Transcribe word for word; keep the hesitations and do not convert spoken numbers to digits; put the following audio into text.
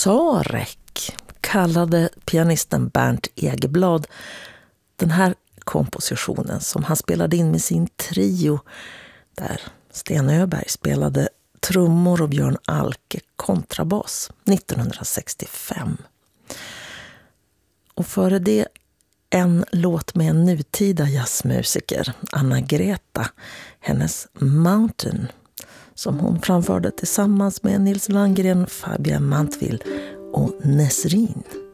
Sarek kallade pianisten Bernt Egeblad den här kompositionen som han spelade in med sin trio, där Sten Öberg spelade trummor och Björn Alke kontrabas nittonhundrasextiofem. Och före det en låt med en nutida jazzmusiker, Anna-Greta, hennes Mountain, som hon framförde tillsammans med Nils Landgren, Fabian Mantville och Nesrin.